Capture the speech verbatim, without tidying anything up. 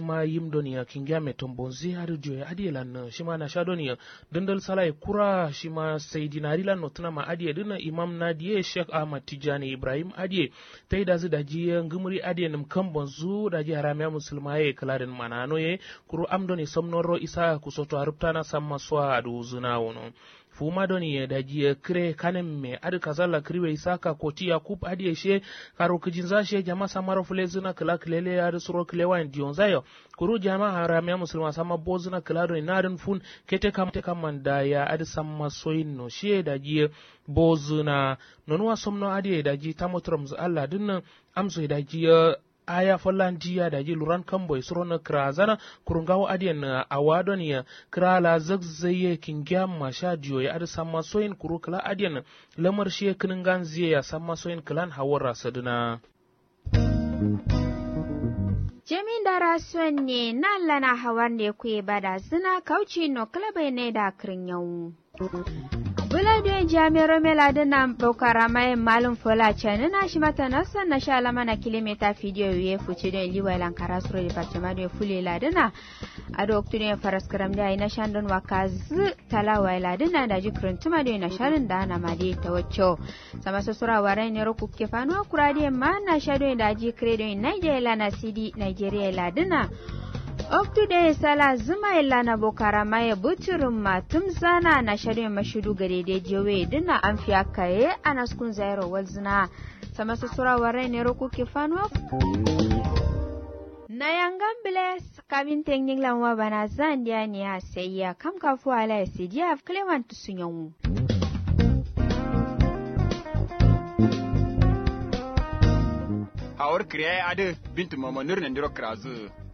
ma yim doniya kingya metombonzi hadu joye adi lan shima na shadoniya dandal salai kura shima sayidina rilan notuna ma adi dina imam nadiye Sheikh Ahmad Tijani Ibrahim adi tai da zu daji ngumuri adi nam kambonzu daji haramiya musulmaye kaladin mananoye kuru amdoni somnoro isa kusoto haruptana samma swa adu zuna wono fuma doni da ji kire kanem me adu kazalla kriwe isaka koti yakub adi she karo kijinza she jama samaro fulezuna kala klele adu suro klewa ndion zayo kuru jama haramia musulma sama bozuna kala do nadun fun kete kam te kam da ya adu samma soyinno she da ji bozuna nonwa somno adi da ji tamotrom Allah dunnan amso da ji aya fallandiya da ji luran kamboy surona krazana kurungawo adiyan awadon ya krala zagzaye kingyam masha diyo ya adu samma soyin kuru kala adiyan lamar shi kiningan ziye ya samma soyin kalan hawara saduna Jamin dara ne nan lana hawar ne kuye bada zina kauci no klabe ne da kirin yau. Buladun jami'ar Melada na Bokara mai malum fola chani na shi mata nasa na sha alama na kilomita fidiyo ya fuce don liwa lankara suro departement da fule ladina a da oktu ne faras karam da yi na shan don waka zu talawa ladina da jikirin tuma da yi na sharin da ana made ta wacce sama sassura warai ne roku ke fanuwa kura da ma na sha don da jikire don Nigeria na cd Nigeria ladina Oktu da sala zuma illa na bokara maye buturin matum zana na shari'a mashudu gare da jewe dina an fiya kaye ana skun zairo walzina sama su sura warai ne roku ke fanuwa na yangan biles kabin tengin lanwa bana zan diya ne ya sayya kam kafu ala ya sidiya clement sunyanwu awar kriya ade bintu mamanur ne ndiro krazu